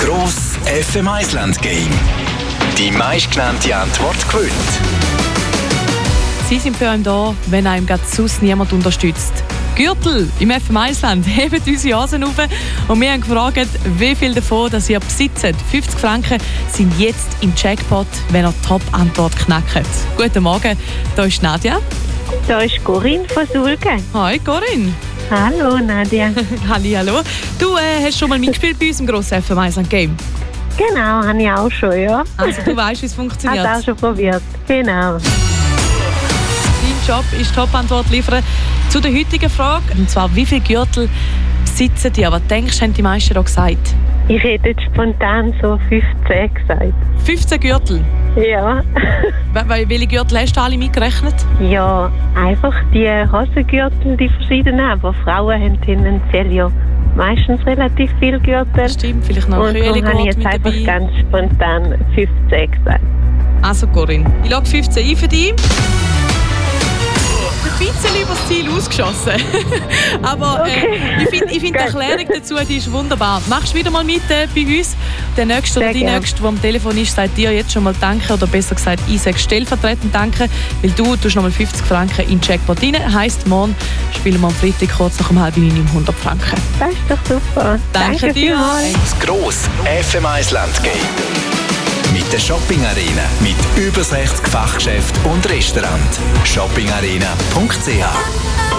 Gross FM Island Game. Die meistgenannte Antwort gewinnt. Sie sind für einen da, wenn einem gerade sonst niemand unterstützt. Gürtel im FM Island heben unsere Hosen auf und wir haben gefragt, wie viel davon das ihr besitzt. 50 Franken sind jetzt im Jackpot, wenn ihr die Top-Antwort knackt. Guten Morgen, hier ist Nadia. Da ist Corinne von Sulgen. Hi Corinne. Hallo Nadia. Hallo. Du hast schon mal mitgespielt bei uns im grossen FM Island Game? Genau, habe ich auch schon, ja. Also du weißt, wie es funktioniert? Hast auch schon probiert, genau. Dein Job ist Top-Antwort liefern zu der heutigen Frage. Und zwar, wie viele Gürtel besitzen die? Was denkst du, haben die meisten da gesagt? Ich hätte jetzt spontan so 15 gesagt. 15 Gürtel? Ja. Welche Gürtel hast du alle mitgerechnet? Ja, einfach die Hosengürtel, die verschiedenen. Aber Frauen haben tendenziell ja meistens relativ viele Gürtel. Stimmt, vielleicht noch ein Kühlegurt mit dabei. Und darum habe ich jetzt einfach ganz spontan 15 gesagt. Also Corinne, ich logge 15 ein für dich. Ein bisschen übers Ziel ausgeschossen. Aber ich finde die Erklärung dazu, die ist wunderbar. Machst du wieder mal mit bei uns? Der Nächste oder die Nächste, der am Telefon ist, sagt dir jetzt schon mal Danke. Oder besser gesagt, ich sage stellvertretend Danke, weil du tust noch mal 50 Franken in den Jackpot rein. Heisst, morgen spielen wir am Freitag kurz nach 8:30 um 100 Franken. Das ist doch super. Danke dir. Das grosse FM Island Game. Mit der Shopping Arena mit über 60 Fachgeschäften und Restaurant. shoppingarena.ch